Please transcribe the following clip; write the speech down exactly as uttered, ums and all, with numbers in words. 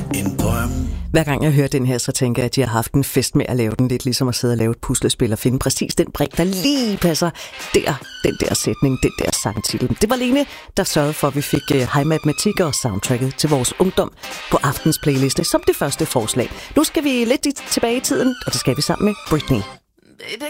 en drøm. Hver gang jeg hører den her, så tænker jeg, at de har haft en fest med at lave den. Lidt ligesom at sidde og lave et puslespil og finde præcis den brik, der lige passer der, den der sætning, den der sangtitel. Det var Lene, der sørgede for, at vi fik uh, High Mathematik og soundtracket til vores ungdom på aftens playliste som det første forslag. Nu skal vi lidt tilbage i tiden, og det skal vi sammen med Britney. Baby,